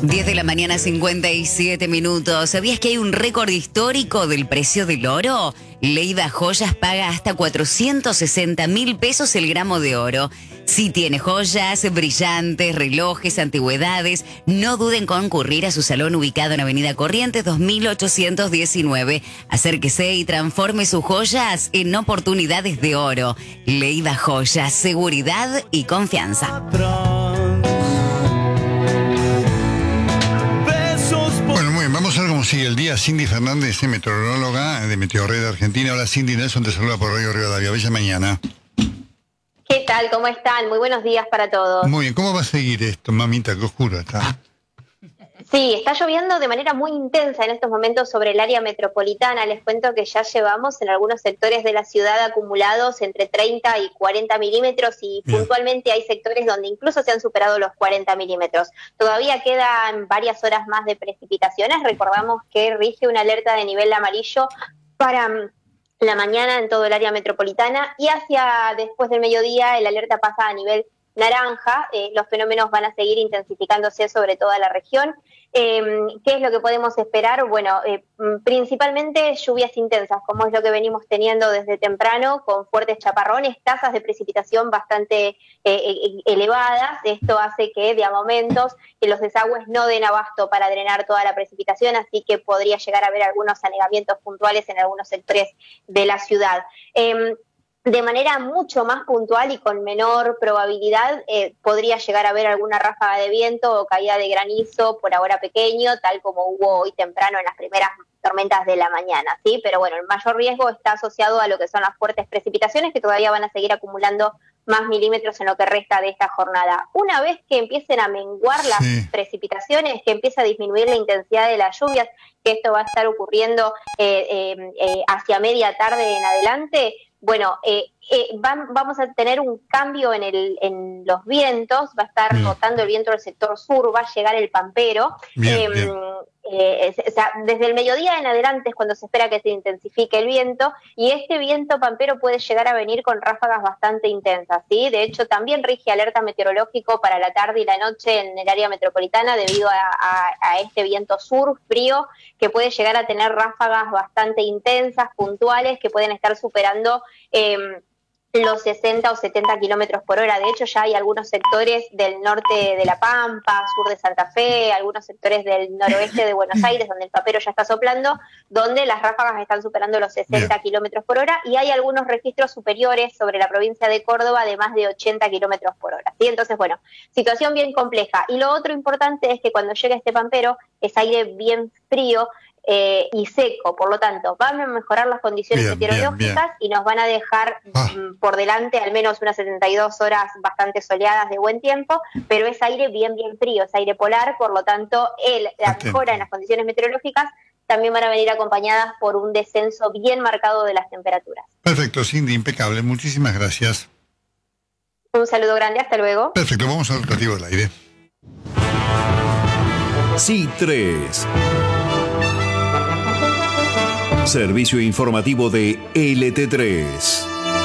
10 de la mañana, 57 minutos. ¿Sabías que hay un récord histórico del precio del oro? Leida Joyas paga hasta 460.000 pesos el gramo de oro. Si tiene joyas, brillantes, relojes, antigüedades, no duden en concurrir a su salón ubicado en Avenida Corrientes 2819. Acérquese y transforme sus joyas en oportunidades de oro. Leida Joyas, seguridad y confianza. Vamos a ver cómo sigue el día. Cindy Fernández, meteoróloga de Meteorred Argentina. Hola Cindy, Nelson te saluda por Radio Rivadavia. Bella mañana. ¿Qué tal? ¿Cómo están? Muy buenos días para todos. Muy bien, ¿cómo va a seguir esto, mamita? Qué oscuro está. Sí, está lloviendo de manera muy intensa en estos momentos sobre el área metropolitana. Les cuento que ya llevamos en algunos sectores de la ciudad acumulados entre 30 y 40 milímetros y puntualmente hay sectores donde incluso se han superado los 40 milímetros. Todavía quedan varias horas más de precipitaciones. Recordamos que rige una alerta de nivel amarillo para la mañana en todo el área metropolitana y hacia después del mediodía el alerta pasa a nivel naranja. Los fenómenos van a seguir intensificándose sobre toda la región. ¿Qué es lo que podemos esperar? Bueno, principalmente lluvias intensas, como es lo que venimos teniendo desde temprano, con fuertes chaparrones, tasas de precipitación bastante elevadas. Esto hace que de a momentos los desagües no den abasto para drenar toda la precipitación, así que podría llegar a haber algunos anegamientos puntuales en algunos sectores de la ciudad. De manera mucho más puntual y con menor probabilidad podría llegar a haber alguna ráfaga de viento o caída de granizo, por ahora pequeño, tal como hubo hoy temprano en las primeras tormentas de la mañana, ¿sí? Pero bueno, el mayor riesgo está asociado a lo que son las fuertes precipitaciones que todavía van a seguir acumulando más milímetros en lo que resta de esta jornada. Una vez que empiecen a menguar las precipitaciones, que empieza a disminuir la intensidad de las lluvias, que esto va a estar ocurriendo hacia media tarde en adelante, bueno, vamos a tener un cambio en los vientos, va a estar rotando el viento del sector sur, va a llegar el pampero. O sea, desde el mediodía en adelante es cuando se espera que se intensifique el viento y este viento pampero puede llegar a venir con ráfagas bastante intensas, ¿sí? De hecho, también rige alerta meteorológico para la tarde y la noche en el área metropolitana debido a este viento sur frío que puede llegar a tener ráfagas bastante intensas, puntuales, que pueden estar superando los 60 o 70 kilómetros por hora. De hecho, ya hay algunos sectores del norte de La Pampa, sur de Santa Fe, algunos sectores del noroeste de Buenos Aires, donde el pampero ya está soplando, donde las ráfagas están superando los 60 kilómetros por hora, y hay algunos registros superiores sobre la provincia de Córdoba de más de 80 kilómetros por hora, ¿sí? Entonces, bueno, situación bien compleja. Y lo otro importante es que cuando llega este pampero, es aire bien frío, y seco, por lo tanto van a mejorar las condiciones meteorológicas y nos van a dejar por delante al menos unas 72 horas bastante soleadas de buen tiempo, pero es aire bien frío, es aire polar, por lo tanto la mejora en las condiciones meteorológicas también van a venir acompañadas por un descenso bien marcado de las temperaturas. Perfecto, Cindy, impecable, muchísimas gracias. Un saludo grande, hasta luego. Perfecto, vamos al rotativo del aire. Sí, 3. Servicio informativo de LT3.